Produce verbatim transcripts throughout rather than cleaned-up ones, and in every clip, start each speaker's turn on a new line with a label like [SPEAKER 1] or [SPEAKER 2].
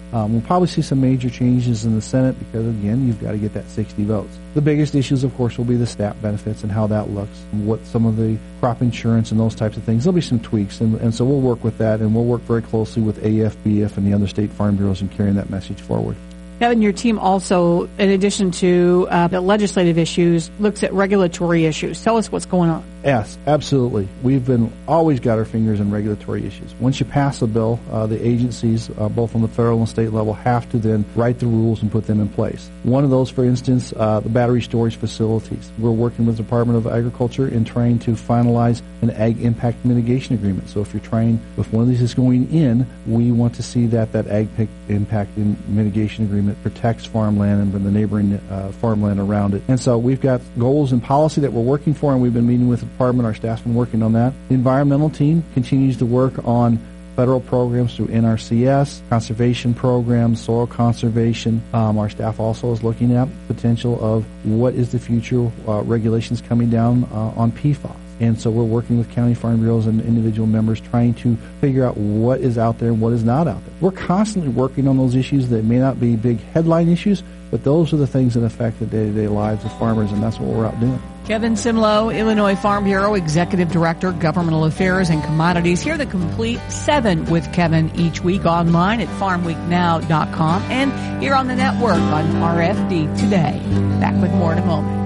[SPEAKER 1] Um, we'll probably see some major changes in the Senate because, again, you've got to get that sixty votes. The biggest issues, of course, will be the S T A P benefits and how that looks, and what some of the crop insurance and those types of things. There'll be some tweaks, and, and so we'll work with that, and we'll work very closely with A F B F and the other state farm bureaus in carrying that message forward.
[SPEAKER 2] Kevin, your team also, in addition to uh, the legislative issues, looks at regulatory issues. Tell us what's going on.
[SPEAKER 1] Yes, absolutely. We've been always got our fingers in regulatory issues. Once you pass a bill, uh, the agencies, uh, both on the federal and state level, have to then write the rules and put them in place. One of those, for instance, uh, the battery storage facilities. We're working with the Department of Agriculture in trying to finalize an ag impact mitigation agreement. So if you're trying, if one of these is going in, we want to see that that ag impact mitigation agreement protects farmland and the neighboring uh, farmland around it. And so we've got goals and policy that we're working for, and we've been meeting with the department. Our staff's been working on that. The environmental team continues to work on federal programs through N R C S, conservation programs, soil conservation. Um, our staff also is looking at potential of what is the future uh, regulations coming down uh, on P FAS. And so we're working with county farm bureaus and individual members trying to figure out what is out there and what is not out there. We're constantly working on those issues that may not be big headline issues, but those are the things that affect the day-to-day lives of farmers, and that's what we're out doing.
[SPEAKER 2] Kevin Simlo, Illinois Farm Bureau Executive Director, Governmental Affairs and Commodities. Hear the complete seven with Kevin each week online at farm week now dot com and here on the network on R F D Today. Back with more in a moment.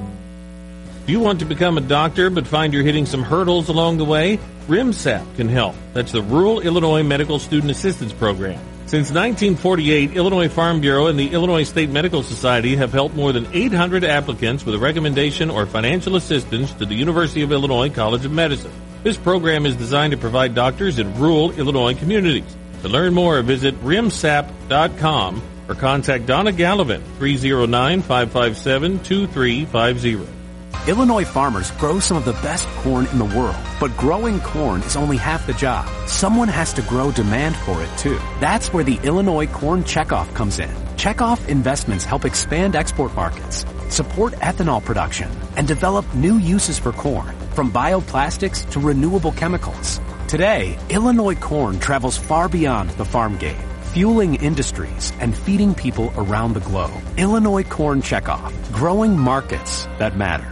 [SPEAKER 3] Do you want to become a doctor but find you're hitting some hurdles along the way? RIMSAP can help. That's the Rural Illinois Medical Student Assistance Program. Since nineteen forty-eight, Illinois Farm Bureau and the Illinois State Medical Society have helped more than eight hundred applicants with a recommendation or financial assistance to the University of Illinois College of Medicine. This program is designed to provide doctors in rural Illinois communities. To learn more, visit rimsap dot com or contact Donna Gallivan, three oh nine, five five seven, two three five oh.
[SPEAKER 4] Illinois farmers grow some of the best corn in the world, but growing corn is only half the job. Someone has to grow demand for it too. That's where the Illinois Corn Checkoff comes in. Checkoff investments help expand export markets, support ethanol production, and develop new uses for corn, from bioplastics to renewable chemicals. Today, Illinois corn travels far beyond the farm gate, fueling industries and feeding people around the globe. Illinois Corn Checkoff, growing markets that matter.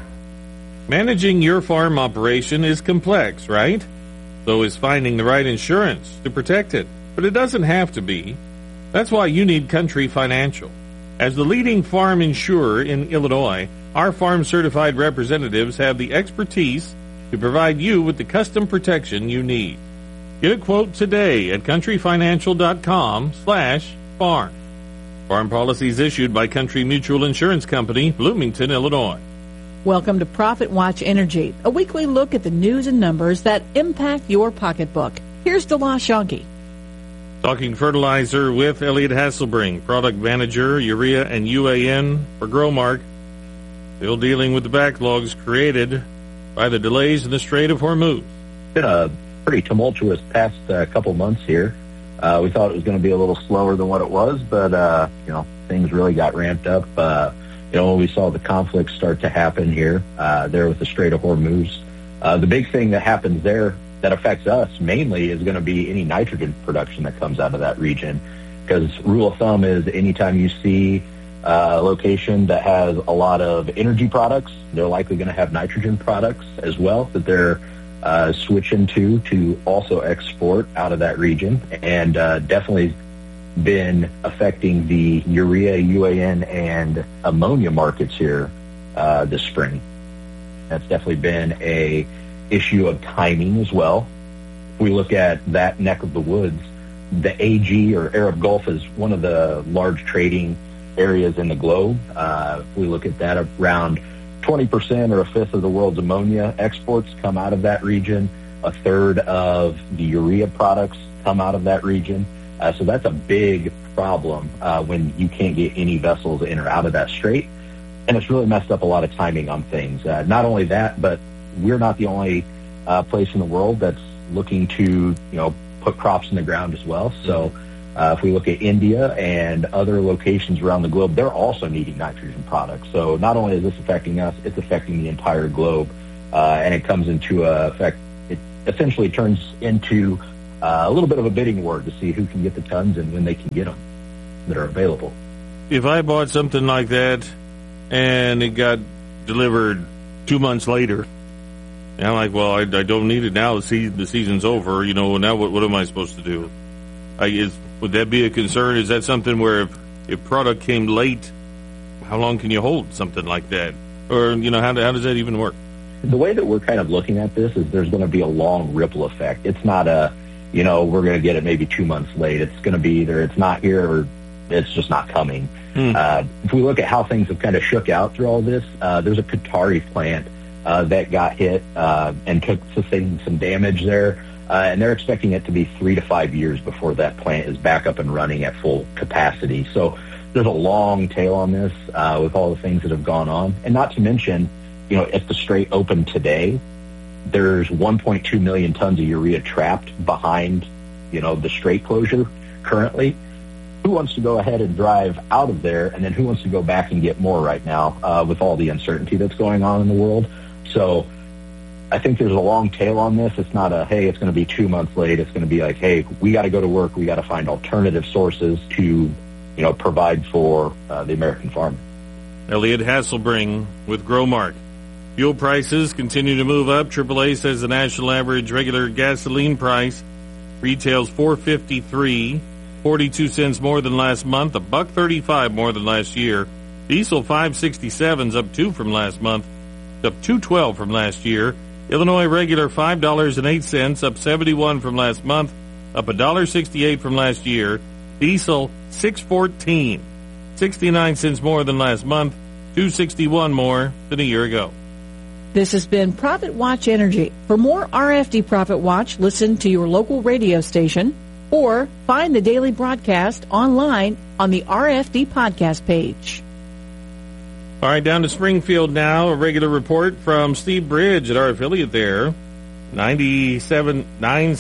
[SPEAKER 3] Managing your farm operation is complex, right? So is finding the right insurance to protect it. But it doesn't have to be. That's why you need Country Financial. As the leading farm insurer in Illinois, our farm-certified representatives have the expertise to provide you with the custom protection you need. Get a quote today at country financial dot com slash farm. Farm policies issued by Country Mutual Insurance Company, Bloomington, Illinois.
[SPEAKER 2] Welcome to Profit Watch Energy, a weekly look at the news and numbers that impact your pocketbook. Here's Delosh Shonky.
[SPEAKER 3] Talking fertilizer with Elliot Hasselbring, product manager, urea and U A N for Growmark. Still dealing with the backlogs created by the delays in the Strait of Hormuz.
[SPEAKER 5] It's been a pretty tumultuous past uh, couple months here. Uh, we thought it was going to be a little slower than what it was, but, uh, you know, things really got ramped up. Uh, you know, when we saw the conflict start to happen here, uh, there with the Strait of Hormuz. Uh, the big thing that happens there that affects us mainly is going to be any nitrogen production that comes out of that region. Because rule of thumb is anytime you see uh, a location that has a lot of energy products, they're likely going to have nitrogen products as well that they're uh, switching to to also export out of that region. And uh, definitely been affecting the urea, U A N, and ammonia markets here uh, this spring. That's definitely been a issue of timing as well. If we look at that neck of the woods, the A G or Arab Gulf is one of the large trading areas in the globe. Uh, if we look at that, around twenty percent or a fifth of the world's ammonia exports come out of that region. A third of the urea products come out of that region. Uh, so that's a big problem uh, when you can't get any vessels in or out of that strait. And it's really messed up a lot of timing on things. Uh, not only that, but we're not the only uh, place in the world that's looking to, you know, put crops in the ground as well. So uh, if we look at India and other locations around the globe, they're also needing nitrogen products. So not only is this affecting us, it's affecting the entire globe. Uh, and it comes into uh, effect, it essentially turns into Uh, a little bit of a bidding war to see who can get the tons and when they can get them. that are available.
[SPEAKER 3] If I bought something like that and it got delivered two months later, and I'm like, well, I, I don't need it now. The, season, the season's over. You know, now what, what am I supposed to do? I, is, would that be a concern? Is that something where if, if product came late, how long can you hold something like that? Or, you know, how, how does that even work?
[SPEAKER 5] The way that we're kind of looking at this is there's going to be a long ripple effect. It's not a, you know, we're going to get it maybe two months late. It's going to be either it's not here or it's just not coming. Hmm. Uh, if we look at how things have kind of shook out through all this, uh, there's a Qatari plant uh, that got hit uh, and took sustained some damage there. Uh, and they're expecting it to be three to five years before that plant is back up and running at full capacity. So there's a long tail on this uh, with all the things that have gone on. And not to mention, you know, if the Strait opened today, there's one point two million tons of urea trapped behind, you know, the Strait closure currently. Who wants to go ahead and drive out of there, and then who wants to go back and get more right now uh, with all the uncertainty that's going on in the world? So I think there's a long tail on this. It's not a, hey, it's going to be two months late. It's going to be like, hey, we got to go to work. We got to find alternative sources to, you know, provide for uh, the American farmer.
[SPEAKER 3] Elliot Hasselbring with Growmark. Fuel prices continue to move up. triple A says the national average regular gasoline price retails four fifty-three, forty-two cents more than last month, a buck thirty-five more than last year. Diesel five sixty-seven, up two from last month, up two twelve from last year. Illinois regular five dollars and eight cents, up seventy-one from last month, up one dollar sixty-eight from last year. Diesel six fourteen, sixty-nine cents more than last month, two sixty-one more than a year ago.
[SPEAKER 2] This has been Profit Watch Energy. For more R F D Profit Watch, listen to your local radio station or find the daily broadcast online on the R F D podcast page.
[SPEAKER 3] All right, down to Springfield now. A regular report from Steve Bridge at our affiliate there. ninety-seven point nine,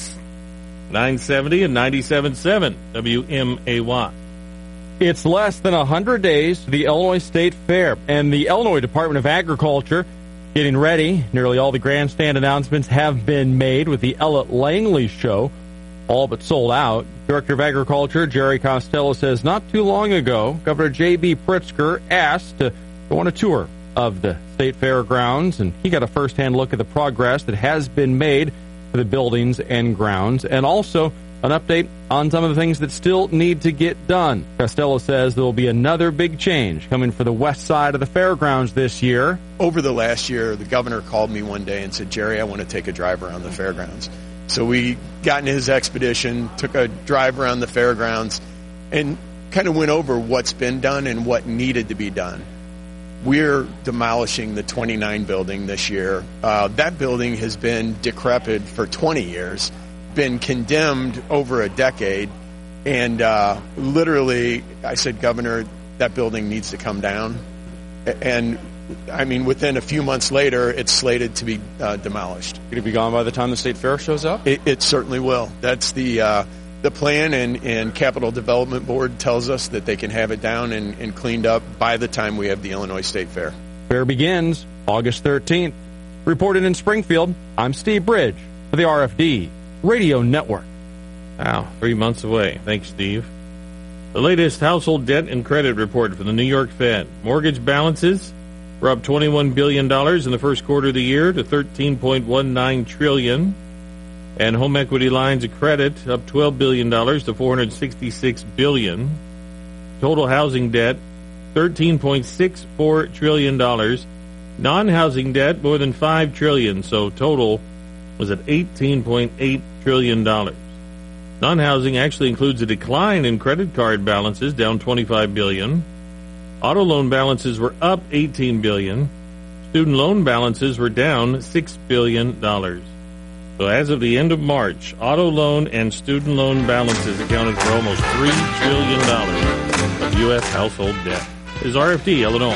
[SPEAKER 3] nine seventy and ninety-seven point seven W M A Y.
[SPEAKER 6] It's less than one hundred days to the Illinois State Fair, and the Illinois Department of Agriculture getting ready. Nearly all the grandstand announcements have been made, with the Ella Langley Show all but sold out. Director of Agriculture Jerry Costello says not too long ago, Governor J B. Pritzker asked to go on a tour of the state fairgrounds, and he got a first-hand look at the progress that has been made for the buildings and grounds, and also an update on some of the things that still need to get done. Costello says there will be another big change coming for the west side of the fairgrounds this year.
[SPEAKER 7] Over the last year, the governor called me one day and said, Jerry, I want to take a drive around the fairgrounds. So we got in his expedition, took a drive around the fairgrounds, and kind of went over what's been done and what needed to be done. We're demolishing the twenty-nine building this year. Uh, that building has been decrepit for twenty years. Been condemned over a decade, and uh, literally I said, Governor, that building needs to come down. And I mean, within a few months later, it's slated to be uh, demolished.
[SPEAKER 6] Could it be gone by the time the state fair shows up?
[SPEAKER 7] It, it certainly will. That's the uh, the plan, and, and Capital Development Board tells us that they can have it down and, and cleaned up by the time we have the Illinois State Fair.
[SPEAKER 6] Fair begins August thirteenth. Reported in Springfield, I'm Steve Bridge for the R F D Radio Network.
[SPEAKER 3] Wow, three months away. Thanks, Steve. The latest household debt and credit report from the New York Fed. Mortgage balances were up twenty-one billion dollars in the first quarter of the year to thirteen point one nine trillion dollars. And home equity lines of credit up twelve billion dollars to four hundred sixty-six billion dollars. Total housing debt, thirteen point six four trillion dollars. Non-housing debt, more than five trillion dollars. So total was at eighteen point eight trillion dollars. Non-housing actually includes a decline in credit card balances, down twenty-five billion dollars. Auto loan balances were up eighteen billion dollars. Student loan balances were down six billion dollars. So as of the end of March, auto loan and student loan balances accounted for almost three trillion dollars of U S household debt. This is R F D, Illinois.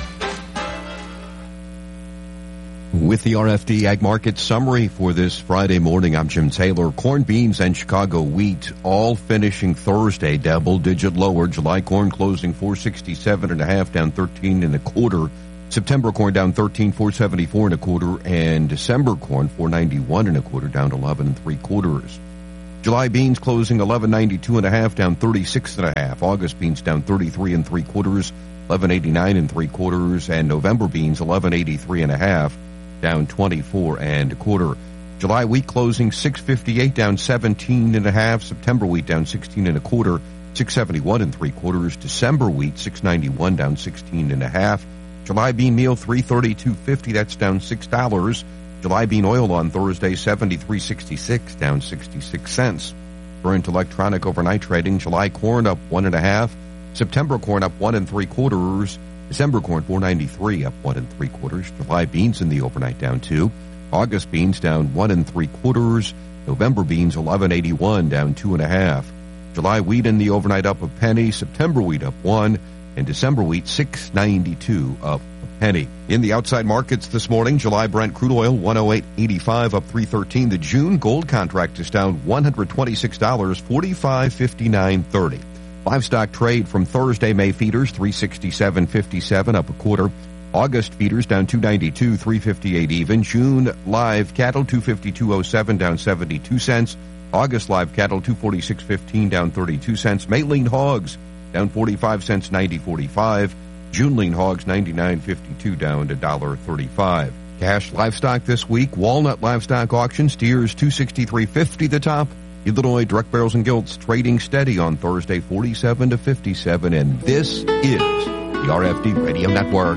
[SPEAKER 8] With the R F D Ag Market Summary for this Friday morning, I'm Jim Taylor. Corn, beans, and Chicago wheat all finishing Thursday double-digit lower. July corn closing four sixty-seven and a half, down thirteen and a quarter. September corn down thirteen, four seventy-four and a quarter, and December corn four ninety-one and a quarter, down eleven and three quarters. July beans closing eleven ninety-two and a half, down thirty-six and a half. August beans down thirty-three and three quarters, eleven eighty-nine and three quarters, and November beans eleven eighty-three and a half, down twenty-four and a quarter. July wheat closing six fifty-eight, down seventeen and a half. September wheat down sixteen and a quarter, six seventy-one and three quarters. December wheat six ninety-one, down sixteen and a half. July bean meal three thirty-two fifty, that's down six dollars. July bean oil on Thursday seventy-three sixty-six, down sixty-six cents. Current electronic overnight trading, July corn up one and a half. September corn up one and three quarters. December corn four ninety-three, up one and three quarters. July beans in the overnight down two. August beans down one and three quarters. November beans eleven eighty-one, down two and a half. July wheat in the overnight up a penny. September wheat up one, and December wheat six ninety-two, up a penny. In the outside markets this morning, July Brent crude oil one oh eight eighty-five, up three thirteen. The June gold contract is down one hundred twenty-six dollars, forty-five fifty-nine thirty. Livestock trade from Thursday, May feeders three sixty-seven fifty-seven, up a quarter. August feeders down two ninety-two, three fifty-eight even. June live cattle two fifty-two oh seven, down seventy-two cents. August live cattle two forty-six fifteen, down thirty-two cents. May lean hogs down forty-five cents, ninety forty-five. June lean hogs ninety-nine fifty-two, down to one dollar thirty-five. Cash livestock this week. Walnut livestock auction, steers two sixty-three fifty the top. Illinois direct barrels and gilts trading steady on Thursday forty-seven to fifty-seven, and this is the R F D Radio Network.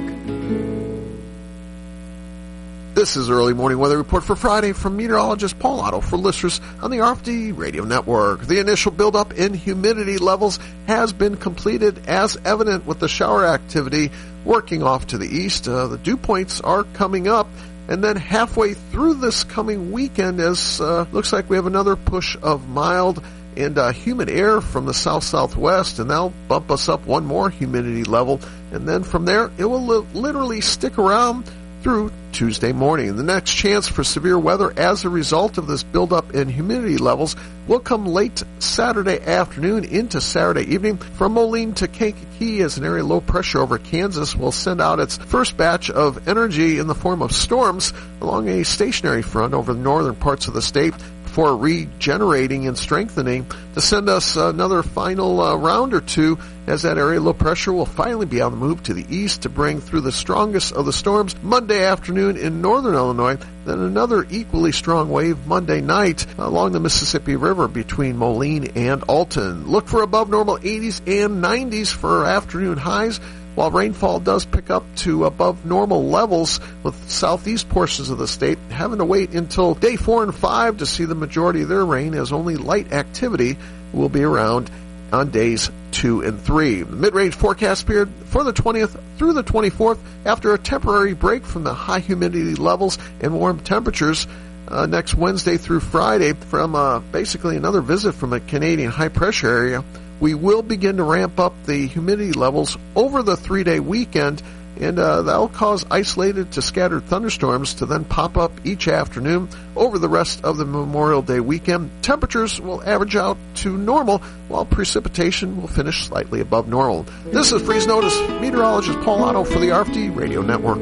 [SPEAKER 9] This is Early Morning Weather Report for Friday from meteorologist Paul Otto for listeners on the R F D Radio Network. The initial buildup in humidity levels has been completed, as evident with the shower activity working off to the east. Uh, the dew points are coming up, and then halfway through this coming weekend, as uh, looks like we have another push of mild and uh, humid air from the south-southwest, and that'll bump us up one more humidity level. And then from there, it will li- literally stick around through Tuesday morning. The next chance for severe weather as a result of this buildup in humidity levels will come late Saturday afternoon into Saturday evening. From Moline to Kankakee, as an area low pressure over Kansas will send out its first batch of energy in the form of storms along a stationary front over the northern parts of the state, before regenerating and strengthening to send us another final uh, round or two, as that area low pressure will finally be on the move to the east to bring through the strongest of the storms Monday afternoon in northern Illinois, then another equally strong wave Monday night along the Mississippi River between Moline and Alton. Look for above normal eighties and nineties for afternoon highs, while rainfall does pick up to above normal levels, with southeast portions of the state having to wait until day four and five to see the majority of their rain, as only light activity will be around on days two and three. The mid-range forecast period for the twentieth through the twenty-fourth, after a temporary break from the high humidity levels and warm temperatures uh, next Wednesday through Friday, from uh, basically another visit from a Canadian high-pressure area. We will begin to ramp up the humidity levels over the three-day weekend, and uh, that'll cause isolated to scattered thunderstorms to then pop up each afternoon over the rest of the Memorial Day weekend. Temperatures will average out to normal, while precipitation will finish slightly above normal. This is Freeze Notice meteorologist Paul Otto for the R F D Radio Network.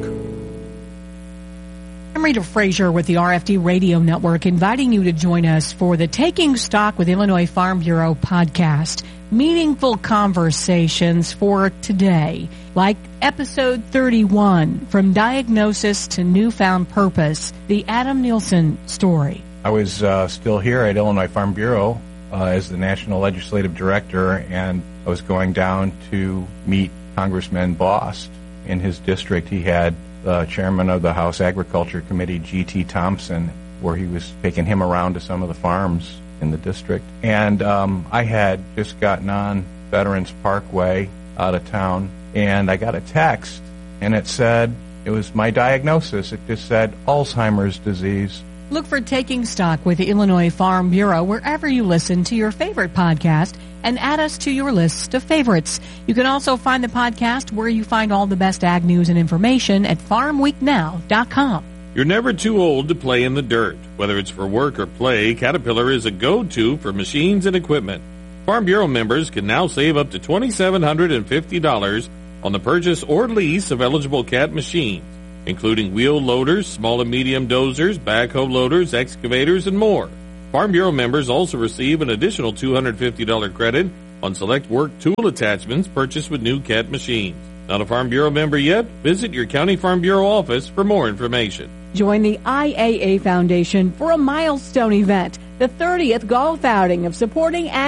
[SPEAKER 2] I'm Rita Frazier with the R F D Radio Network, inviting you to join us for the Taking Stock with Illinois Farm Bureau podcast. Meaningful conversations for today, like episode thirty-one, From Diagnosis to Newfound Purpose, the Adam Nielsen story.
[SPEAKER 10] I was uh, still here at Illinois Farm Bureau uh, as the National Legislative Director, and I was going down to meet Congressman Bost in his district. He had the chairman of the House Agriculture Committee, G T Thompson, where he was taking him around to some of the farms in the district. And um, I had just gotten on Veterans Parkway out of town, and I got a text, and it said, it was my diagnosis. It just said Alzheimer's disease.
[SPEAKER 2] Look for Taking Stock with the Illinois Farm Bureau wherever you listen to your favorite podcast, and add us to your list of favorites. You can also find the podcast where you find all the best ag news and information at farm week now dot com.
[SPEAKER 3] You're never too old to play in the dirt. Whether it's for work or play, Caterpillar is a go-to for machines and equipment. Farm Bureau members can now save up to two thousand seven hundred fifty dollars on the purchase or lease of eligible Cat machines, including wheel loaders, small and medium dozers, backhoe loaders, excavators, and more. Farm Bureau members also receive an additional two hundred fifty dollars credit on select work tool attachments purchased with new Cat machines. Not a Farm Bureau member yet? Visit your County Farm Bureau office for more information.
[SPEAKER 2] Join the I A A Foundation for a milestone event, the thirtieth golf outing of supporting